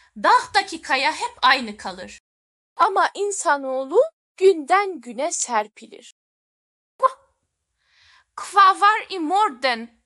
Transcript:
Dağdaki kaya hep aynı kalır. Ama insanoğlu günden güne serpilir. Kva var i morgen